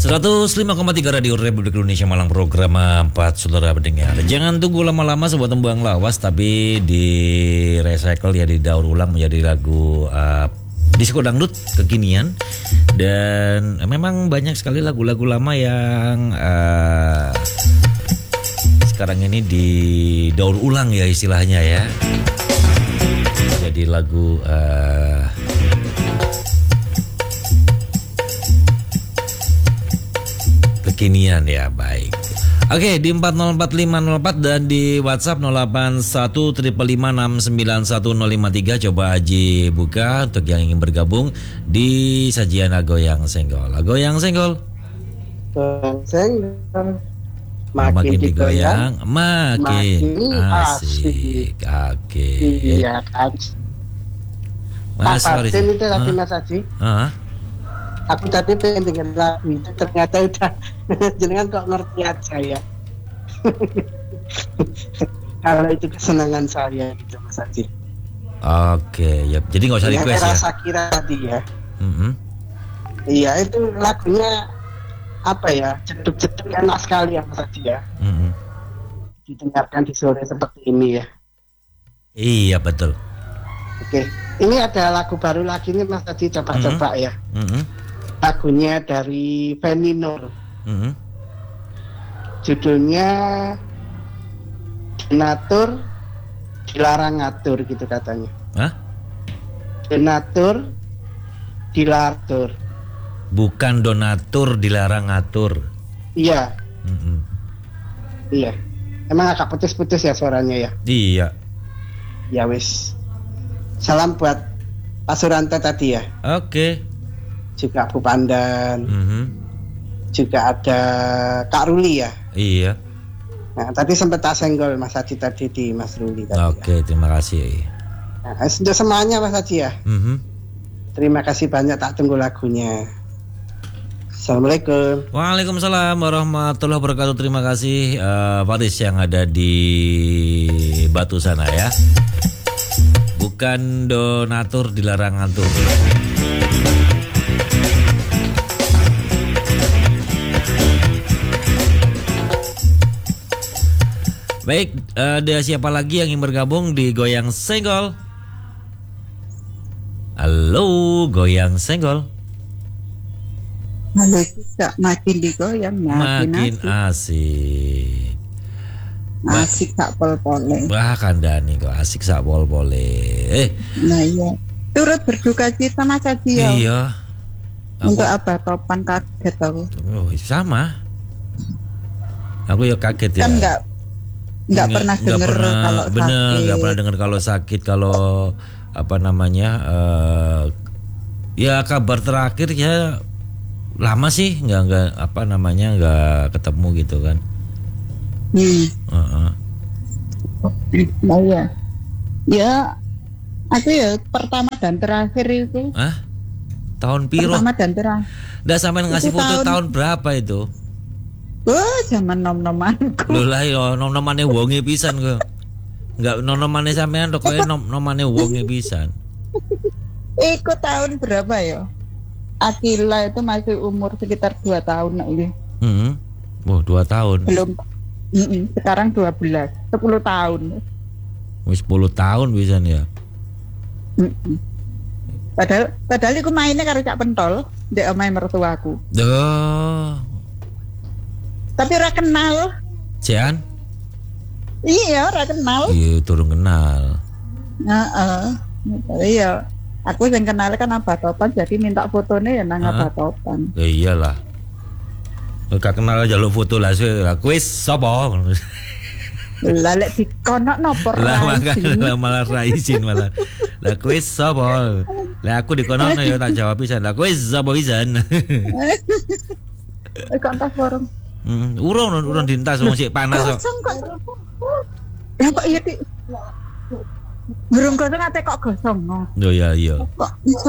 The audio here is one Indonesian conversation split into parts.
105,3 Radio Republik Indonesia Malang, program 4 saudara pendengar. Jangan tunggu lama-lama sebuah tembang lawas, tapi di recycle ya, didaur ulang menjadi lagu disco dangdut kekinian. Dan memang banyak sekali lagu-lagu lama yang sekarang ini didaur ulang ya istilahnya ya. Jadi lagu kekinian ya, baik. Oke, di 4045504 dan di WhatsApp 081355691053. Coba Haji buka untuk yang ingin bergabung di sajian Agoyang Senggol. Agoyang Senggol. Senggol. Makin digoyang, makin asik. Oke. Iya, kan. Mas Fatin itu tadi Mas Haji. Aku tadi pengen dengar lagu itu, ternyata udah jenengan kok ngerti aja ya. Kalau itu kesenangan saya gitu Mas Haji. Oke, ya. Jadi nggak usah request ya. Rasa kira tadi ya. Iya, itu lagunya apa ya? Jeduk-jeduk enak sekali ya Mas Haji ya. Didengarkan di sore seperti ini ya. Iya betul. Oke, ini ada lagu baru lagi nih Mas Haji, coba-coba ya. Lagunya dari Feni Nur. Judulnya Donatur Dilarang Ngatur gitu katanya. Donatur dilarang. Bukan donatur dilarang ngatur. Iya. Iya. Emang agak putus-putus ya suaranya ya. Iya. Ya wis. Salam buat Pak Suranto tadi ya. Oke. Juga Bu Pandan. Juga ada Kak Ruli ya. Iya. Nah, tadi sempat tak senggol Mas Haji tadi di Mas Ruli tadi. Oke, ya. Terima kasih. Nah, sudah semuanya Mas Haji ya. Terima kasih banyak, tak tunggu lagunya. Assalamualaikum. Waalaikumsalam warahmatullahi wabarakatuh. Terima kasih Faris yang ada di Batu sana ya. Bukan donatur dilarang ngatur. Baik, ada siapa lagi yang ingin bergabung di Goyang Senggol? Halo, Goyang Senggol. Halo, tidak makin digoyang, makin asik. Asik sak pol-pole. Bahkan Dani kok asik sak pol-pole. Nah iya, turut berduka cita Mas Haji ya. Iya. Untuk Abah Topan kaget aku. Oh, sama. Aku ya kaget ya. Kan nggak pernah dengar kalau bener, sakit. Nggak pernah dengar kalau sakit, kalau apa namanya ya kabar terakhir ya lama sih nggak apa namanya nggak ketemu gitu kan. Nah ya, ya aku ya pertama dan terakhir itu. Tahun piro? Pertama dan terakhir. Udah sampai ngasih foto tahun berapa itu? Zaman nom-nomanku. Lho lah yo nom-nomane wonge pisan kok. Enggak nom-nomane sampean tok kowe nom-nomane wonge pisan. Iku tahun berapa ya? Akila itu masih umur sekitar 2 tahun iki. Oh, 2 tahun. Belum. Sekarang 10 tahun. Wis 10 tahun pisan ya. Padahal iku mainnya karo Cak Pentol, ndek omahe mertuaku. Tapi ora kenal. Cian? Iya, ora kenal. Iya, turun kenal. Iya. Aku yang kenal kan Abah Topan, jadi minta fotonya ya nang Abah Topan. Ya iyalah. Gak kenal jaluk foto lah kuis sapa? Lah lek dikonok nopo lah malah raisin malah. Lah kuis sapa? Lah aku dikonok ya tak jawab pisan. Lah kuis sapa pisan? Kontak forum. Urung dintas wong sik panas kok. Lah kok iya Dik? Burung gosong ate kok gosong. Oh iya. Kok iso?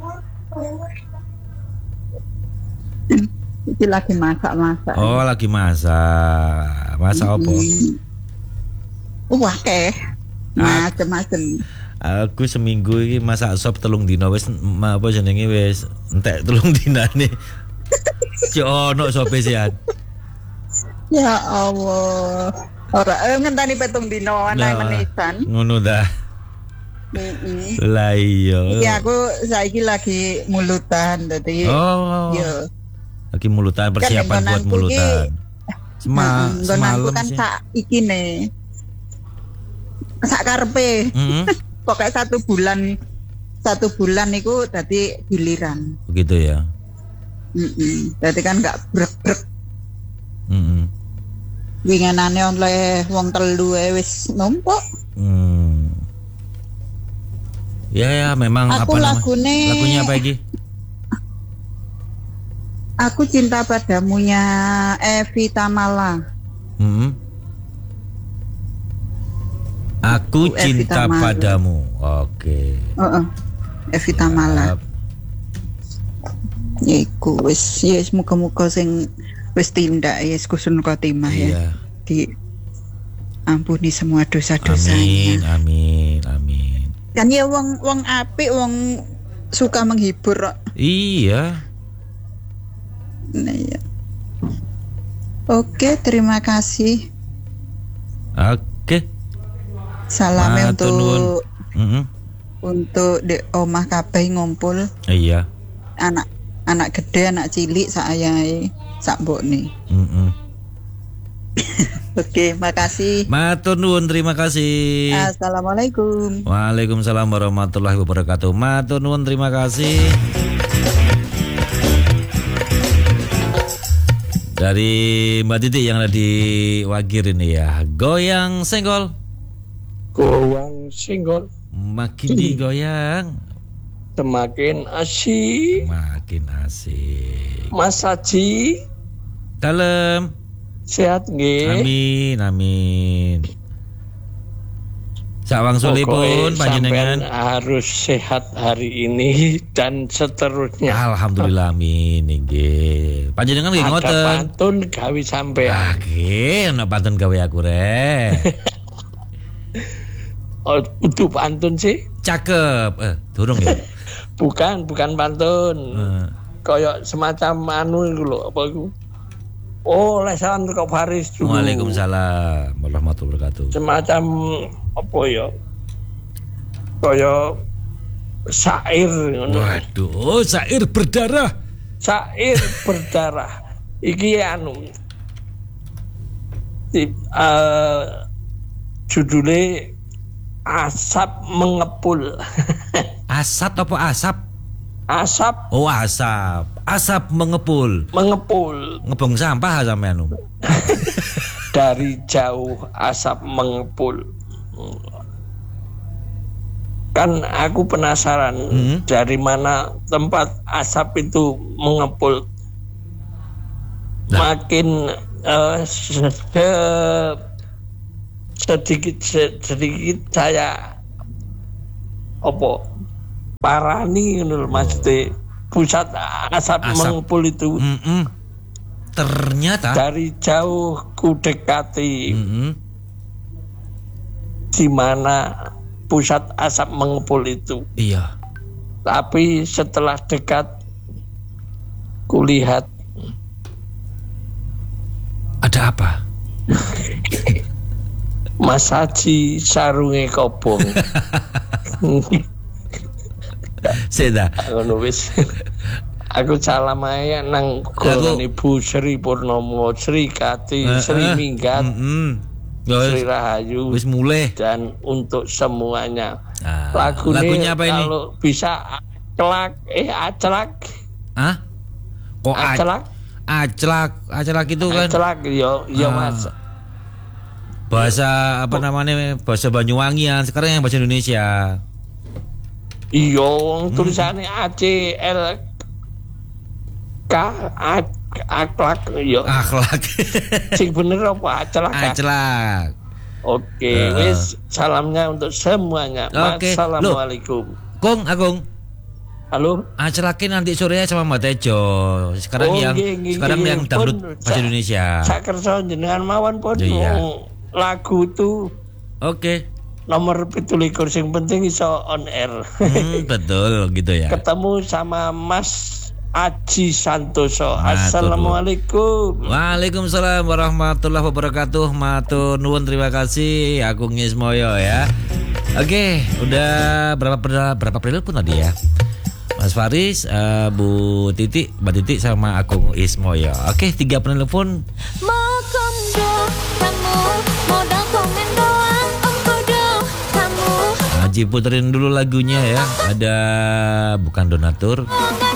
Iki lagi masak. Oh, lagi masak. Masak apa? Wah, macem-macem. Aku seminggu ini masak sop 3 dina wis apa jenenge wis entek 3 dinane. Ono sope sian. Ya Allah. Ora ngenteni petung dino ana menisan. Ngono dah. Lah iya. Iki aku saiki lagi mulutan dadi. Oh. Yo. Lagi mulutan persiapan buat mulutan. Semalam kan sih. sak iki ne. Sak karepe. Pokoknya 1 bulan iku dadi giliran. Begitu ya. Dadi kan enggak brek-brek. Winginane oleh wong 3 wis numpuk. Ya memang aku apa namanya? Lagunya apa lagi? Aku cinta padamunya Evi Tamala. Aku cinta padamu. Oke. Evi Tamala. Iku wis muga-muga sing wis tindak ya kusun khotimah ya. Di ampuni semua dosa-dosanya. Amin. Kan ya wong apik, wong suka menghibur. Iya. Nah, ya. Oke, terima kasih. Oke. Salamnya untuk di omah kabeh ngumpul. Iya. Anak gede, anak cilik sak ayahe, sak mbokne. Oke, makasih. Matur nuwun, terima kasih. Assalamualaikum. Waalaikumsalam warahmatullahi wabarakatuh. Matur nuwun, terima kasih. Dari Mbak Titi yang ada di Wagir ini ya. Goyang senggol. Goyang senggol. Makin digoyang semakin asik. Mas Haji kalem sehat nggih. Amin. Sawangsulipun panjenengan harus sehat hari ini dan seterusnya. Alhamdulillah amin nggih. Panjenengan nggih ngoten. Ada pantun gawe sampean. Nggih, ana pantun gawe aku rek. Oh, udah pantun sih? Cakep. Durung ya? Bukan pantun. Kayak semacam anu iku lho, apa iku? Oh, lesan kok Faris dulu. Waalaikumsalam warahmatullahi wabarakatuh. Semacam apa ya? Kayak syair ngono. Waduh, syair berdarah. Syair berdarah. Iki anu. Judulnya Asap Mengepul. Asap apa asap? Asap. Oh, asap. Asap mengepul. Ngebong sampah sampean. Dari jauh asap mengepul. Kan aku penasaran dari mana tempat asap itu mengepul. Makin sedikit saya parani maksudnya pusat asap mengepul itu. Ternyata dari jauh ku dekati di mana pusat asap mengepul itu. Iya. Tapi setelah dekat kulihat ada apa? Mas Haji sarunge kobong. Seda. Ngono wis. Aku salam ae nang golongan Ibu Sri Purnomo, Sri Kati, Sri Minggat, Sri Rahayu. Wis mulai. Dan untuk semuanya. Lagunya apa ini? Kalau bisa acelak. Hah? Kok acelak? Acelak itu kan. Acelak yo Mas. Bahasa apa namanya? Bahasa Banyuwangian. Sekarang yang bahasa Indonesia. Iya, tulisannya ACL akhlak yo. Akhlak. Sing bener apa acelak? Acelak. Oke, wis salamnya untuk semuanya. Assalamualaikum. Agung. Halo. Acelakin nanti sore sama Mbak Tejo. Sekarang yang dangdut bahasa Indonesia. Sak kersa jenengan mawon pun lagu itu. Oke. Nomor 17 sing penting iso on air. Betul gitu ya. Ketemu sama Mas Aji Santoso. Assalamualaikum. Waalaikumsalam warahmatullahi wabarakatuh. Matur nuwun, terima kasih Agung Ismoyo ya. Oke, udah berapa penelpon tadi ya? Mas Faris, Bu Titi, Mbak Titi sama Agung Ismoyo. Oke, 3 penelpon. Haji puterin dulu lagunya ya. Ada bukan donatur.